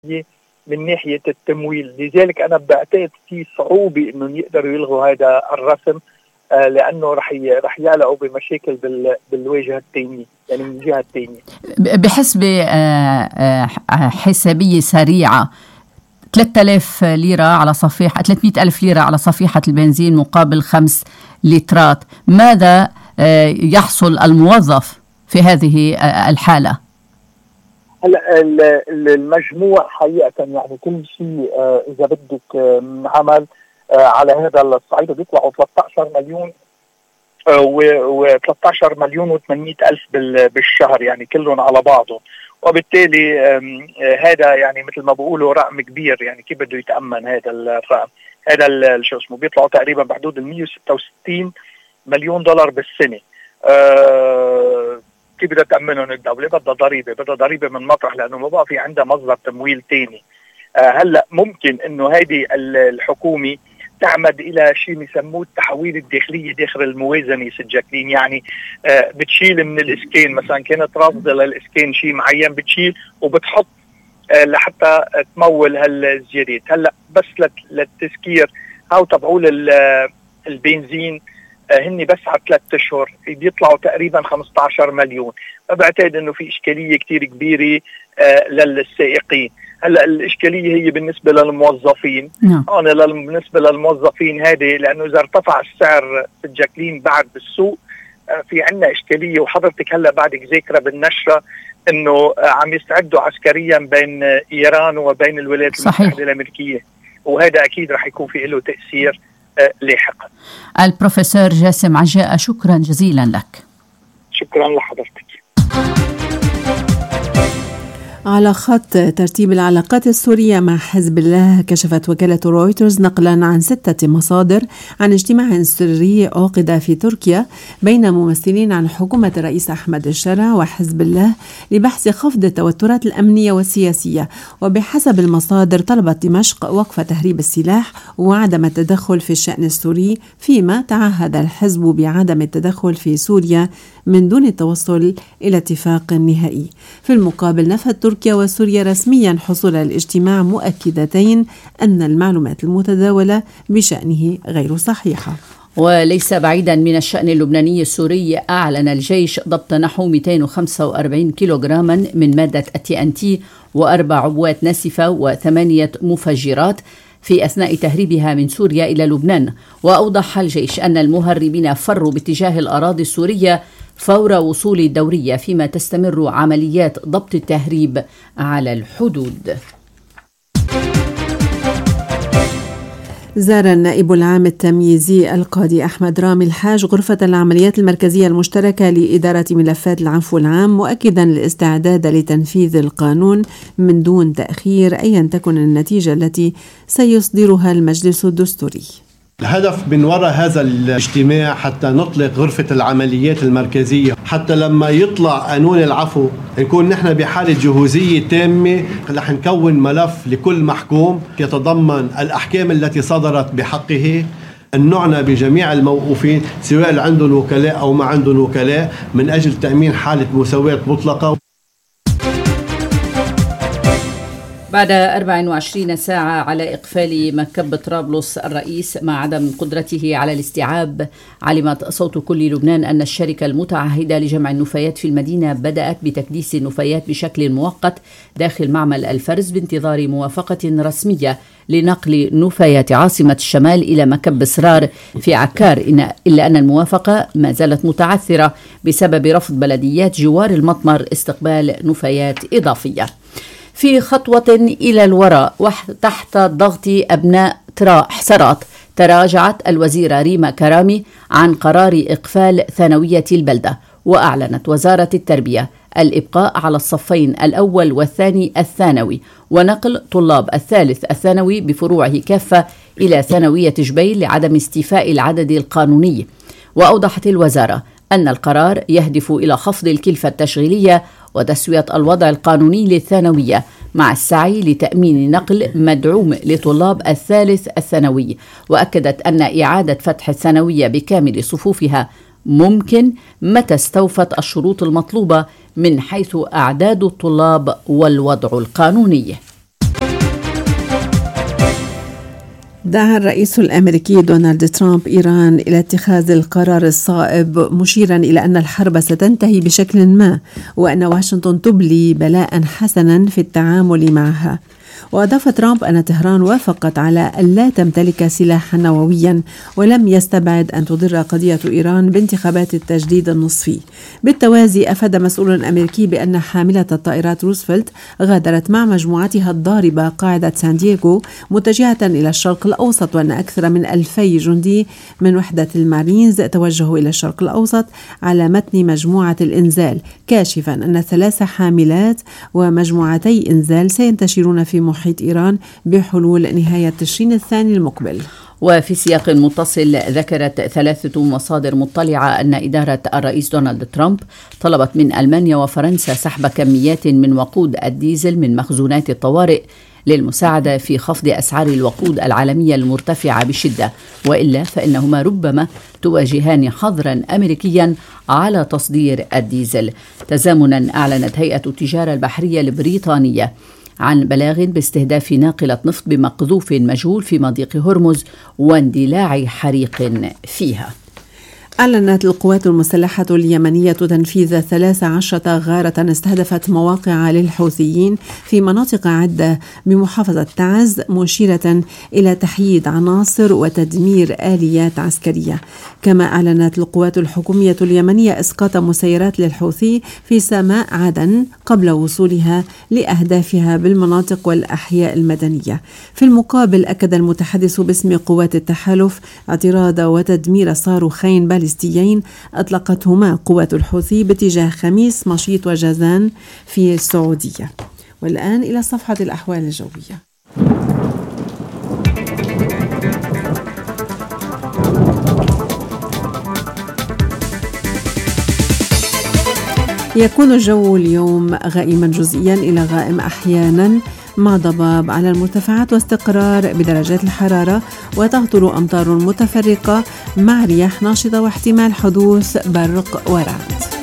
من ناحية التمويل. لذلك أنا بعتقد في صعوبة إنه يقدروا يلغوا هذا الرسم، لأنه رح يعلقوا بمشاكل بالواجهة الثانية، يعني من الجهة الثانية. بحسب حسابية سريعة 3000 ليرة على صفيحة 300,000 ليرة على صفيحة البنزين مقابل 5 لترات. ماذا يحصل الموظف في هذه الحالة؟ هلا المجموع حقيقة يعني كل شيء إذا بدك عمل على هذا الصعيد بيطلعوا 13 مليون و13 مليون و800 ألف بالشهر، يعني كلهم على بعضه. وبالتالي هذا يعني مثل ما بقولوا رقم كبير. يعني كيف بده يتأمن هذا الرقم؟ هذا شو اسمه بيطلعوا تقريبا بحدود 166 مليون دولار بالسنة. كيف بدها تأمنهم الدولة؟ بدها ضريبة من مطرح، لأنه ما بقى في عندها مصدر تمويل تاني. هلأ ممكن إنه هذه الحكومة تعمد إلى شيء يسموه التحويل الداخلي داخل الموازنة سجاكلين. يعني بتشيل من الإسكان، مثلا كانت رافضة للإسكان شيء معين، بتشيل وبتحط لحتى تمول هالزيادات. هلأ بس للتذكير، هاو تبعول البنزين هني بس على 3 أشهر بيطلعوا تقريبا 15 مليون. فبعتقد انه في اشكاليه كتير كبيره للسائقين. هلا الاشكاليه هي بالنسبه للموظفين. انا بالنسبه للموظفين هذه، لانه اذا ارتفع السعر سجاكلين بعد بالسوق في عندنا اشكاليه. وحضرتك هلا بعدك ذاكره بالنشره انه عم يستعدوا عسكريا بين ايران وبين الولايات المتحده الامريكيه، وهذا اكيد رح يكون في له تاثير لاحقا. البروفيسور جاسم عجاء، شكرا جزيلا لك. شكرا لحضرتك. على خط ترتيب العلاقات السورية مع حزب الله، كشفت وكالة رويترز نقلا عن 6 مصادر عن اجتماع سري عقد في تركيا بين ممثلين عن حكومة الرئيس أحمد الشرع وحزب الله لبحث خفض التوترات الأمنية والسياسية. وبحسب المصادر طلبت دمشق وقف تهريب السلاح وعدم التدخل في الشأن السوري، فيما تعهد الحزب بعدم التدخل في سوريا من دون التوصل إلى اتفاق نهائي. في المقابل نفت تركيا وسوريا رسميا حصول الاجتماع، مؤكدتين أن المعلومات المتداولة بشأنه غير صحيحة. وليس بعيدا من الشأن اللبناني السوري، أعلن الجيش ضبط نحو 245 كيلوغراما من مادة TNT و4 عبوات ناسفة و8 مفجرات في أثناء تهريبها من سوريا إلى لبنان. وأوضح الجيش أن المهربين فروا باتجاه الأراضي السورية فور وصول الدورية، فيما تستمر عمليات ضبط التهريب على الحدود. زار النائب العام التمييزي القاضي أحمد رامي الحاج غرفة العمليات المركزية المشتركة لإدارة ملفات العفو العام، مؤكدا الاستعداد لتنفيذ القانون من دون تأخير أيا تكن النتيجة التي سيصدرها المجلس الدستوري. الهدف من وراء هذا الاجتماع حتى نطلق غرفة العمليات المركزية، حتى لما يطلع قانون العفو نكون نحن بحالة جهوزية تامة. رح نكون ملف لكل محكوم يتضمن الأحكام التي صدرت بحقه، النعنى بجميع الموقوفين سواء عندهم وكلاء أو ما عندهم وكلاء، من أجل تأمين حالة مساواة مطلقة. بعد 24 ساعة على إقفال مكب طرابلس الرئيس مع عدم قدرته على الاستيعاب، علمت صوت كل لبنان أن الشركة المتعهدة لجمع النفايات في المدينة بدأت بتكديس النفايات بشكل مؤقت داخل معمل الفرز بانتظار موافقة رسمية لنقل نفايات عاصمة الشمال إلى مكب صرار في عكار، إلا أن الموافقة ما زالت متعثرة بسبب رفض بلديات جوار المطمر استقبال نفايات إضافية. في خطوة إلى الوراء وتحت ضغط أبناء حسرات، تراجعت الوزيرة ريما كرامي عن قرار إقفال ثانوية البلدة، وأعلنت وزارة التربية الإبقاء على الصفين الأول والثاني الثانوي ونقل طلاب الثالث الثانوي بفروعه كافة إلى ثانوية جبيل لعدم استيفاء العدد القانوني. وأوضحت الوزارة أن القرار يهدف إلى خفض الكلفة التشغيلية وتسوية الوضع القانوني للثانوية مع السعي لتأمين نقل مدعوم لطلاب الثالث الثانوي. وأكدت أن إعادة فتح الثانوية بكامل صفوفها ممكن متى استوفت الشروط المطلوبة من حيث أعداد الطلاب والوضع القانوني. دعا الرئيس الأمريكي دونالد ترامب إيران إلى اتخاذ القرار الصائب، مشيرا إلى أن الحرب ستنتهي بشكل ما، وأن واشنطن تبلي بلاء حسنا في التعامل معها. وأضاف ترامب أن طهران وافقت على ألا تمتلك سلاحا نوويا، ولم يستبعد أن تضر قضية إيران بانتخابات التجديد النصفي. بالتوازي أفاد مسؤول أمريكي بأن حاملة الطائرات روزفلت غادرت مع مجموعتها الضاربة قاعدة سان دييغو متجهة إلى الشرق الأوسط، وأن أكثر من 2000 جندي من وحدة المارينز توجهوا إلى الشرق الأوسط على متن مجموعة الإنزال، كاشفا أن 3 حاملات ومجموعتي إنزال سينتشرون في محيط إيران بحلول نهاية تشرين الثاني المقبل. وفي سياق متصل، ذكرت 3 مصادر مطلعة أن إدارة الرئيس دونالد ترامب طلبت من ألمانيا وفرنسا سحب كميات من وقود الديزل من مخزونات الطوارئ للمساعدة في خفض أسعار الوقود العالمية المرتفعة بشدة، وإلا فإنهما ربما تواجهان حظرا أمريكيا على تصدير الديزل. تزامنا أعلنت هيئة التجارة البحرية البريطانية عن بلاغ باستهداف ناقلة نفط بمقذوف مجهول في مضيق هرمز واندلاع حريق فيها. أعلنت القوات المسلحة اليمنية تنفيذ 13 غارة استهدفت مواقع للحوثيين في مناطق عدة بمحافظة تعز، مشيرة إلى تحييد عناصر وتدمير آليات عسكرية. كما أعلنت القوات الحكومية اليمنية إسقاط مسيرات للحوثي في سماء عدن قبل وصولها لأهدافها بالمناطق والأحياء المدنية. في المقابل، أكد المتحدث باسم قوات التحالف اعتراض وتدمير صاروخين باليستيين أطلقتهما قوات الحوثي باتجاه خميس، مشيط وجازان في السعودية. والآن إلى صفحة الأحوال الجوية. يكون الجو اليوم غائما جزئيا إلى غائم أحيانا مع ضباب على المرتفعات واستقرار بدرجات الحرارة، وتهطل أمطار متفرقة مع رياح ناشطة واحتمال حدوث برق ورعد.